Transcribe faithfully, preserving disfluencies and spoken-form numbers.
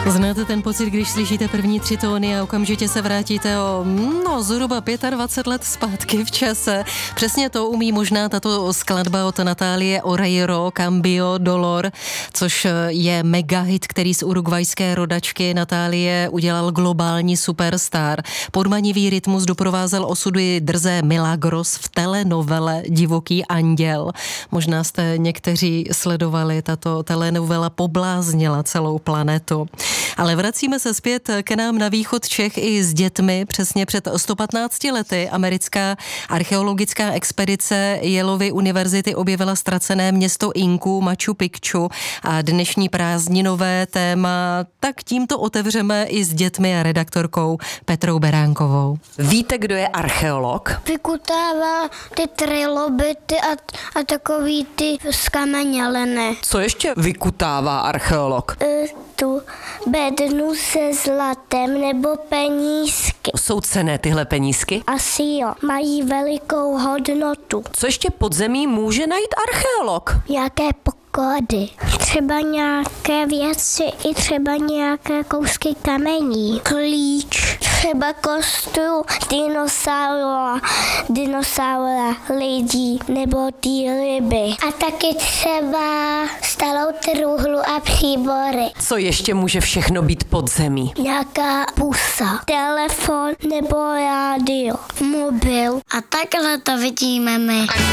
Znáte ten pocit, když slyšíte první tři tóny a okamžitě se vrátíte o no, zhruba dvacet pět let zpátky v čase. Přesně to umí možná tato skladba od Natálie Oreiro, Cambio Dolor, což je mega hit, který z urugvajské rodačky Natálie udělal globální superstar. Podmanivý rytmus doprovázel osudy drzé Milagros v telenovele Divoký anděl. Možná jste někteří sledovali, tato telenovela pobláznila celou planetu. Ale vracíme se zpět k nám na východ Čech i s dětmi. Přesně před sto patnácti lety americká archeologická expedice Yaleovy univerzity objevila ztracené město Inků Machu Picchu a dnešní prázdninové téma tak tímto otevřeme i s dětmi a redaktorkou Petrou Beránkovou. Víte, kdo je archeolog? Vykutává ty trilobity a, a takový ty skamenělené. Co ještě vykutává archeolog? E, tu bednu se zlatem nebo penízky. Jsou cenné tyhle penízky? Asi jo, mají velikou hodnotu. Co ještě pod zemí může najít archeolog? Jaké poklady? Třeba nějaké věci i třeba nějaké kousky kamení. Klíč. Třeba kostru dinosaura, dinosaura lidí nebo ty ryby. A taky třeba starou truhlu a příbory. Co ještě může všechno být pod zemí? Nějaká pusa, telefon nebo rádio, mobil. A takhle to vidíme my.